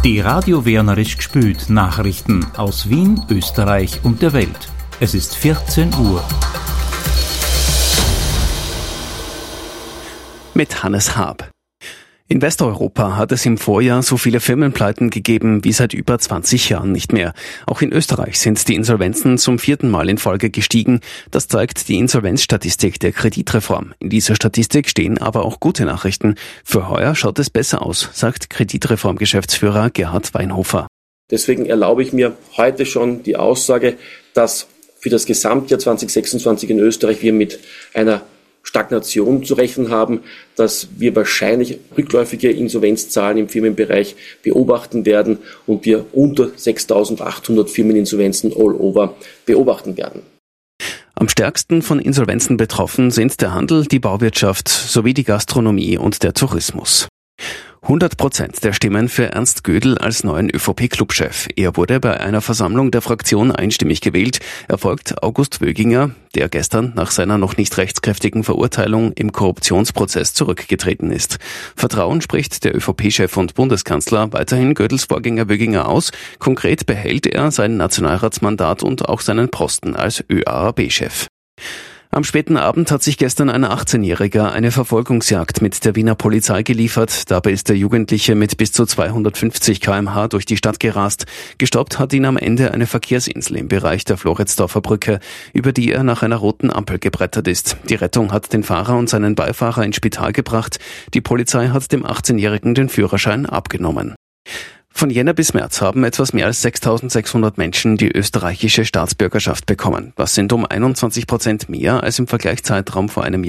Die Radio Wernerisch gespült Nachrichten aus Wien, Österreich und der Welt. Es ist 14 Uhr. Mit Hannes Haab. In Westeuropa hat es im Vorjahr so viele Firmenpleiten gegeben wie seit über 20 Jahren nicht mehr. Auch in Österreich sind die Insolvenzen zum 4. Mal in Folge gestiegen. Das zeigt die Insolvenzstatistik der Kreditreform. In dieser Statistik stehen aber auch gute Nachrichten. Für heuer schaut es besser aus, sagt Kreditreform-Geschäftsführer Gerhard Weinhofer. Deswegen erlaube ich mir heute schon die Aussage, dass für das Gesamtjahr 2026 in Österreich wir mit einer Stagnation zu rechnen haben, dass wir wahrscheinlich rückläufige Insolvenzzahlen im Firmenbereich beobachten werden und wir unter 6.800 Firmeninsolvenzen all over beobachten werden. Am stärksten von Insolvenzen betroffen sind der Handel, die Bauwirtschaft sowie die Gastronomie und der Tourismus. 100% der Stimmen für Ernst Gödel als neuen ÖVP-Clubchef. Er wurde bei einer Versammlung der Fraktion einstimmig gewählt. Er folgt August Wöginger, der gestern nach seiner noch nicht rechtskräftigen Verurteilung im Korruptionsprozess zurückgetreten ist. Vertrauen spricht der ÖVP-Chef und Bundeskanzler weiterhin Gödels Vorgänger Wöginger aus. Konkret behält er sein Nationalratsmandat und auch seinen Posten als ÖAAB-Chef. Am späten Abend hat sich gestern ein 18-Jähriger eine Verfolgungsjagd mit der Wiener Polizei geliefert. Dabei ist der Jugendliche mit bis zu 250 km/h durch die Stadt gerast. Gestoppt hat ihn am Ende eine Verkehrsinsel im Bereich der Floridsdorfer Brücke, über die er nach einer roten Ampel gebrettert ist. Die Rettung hat den Fahrer und seinen Beifahrer ins Spital gebracht. Die Polizei hat dem 18-Jährigen den Führerschein abgenommen. Von Jänner bis März haben etwas mehr als 6.600 Menschen die österreichische Staatsbürgerschaft bekommen. Das sind um 21% mehr als im Vergleichszeitraum vor einem Jahr.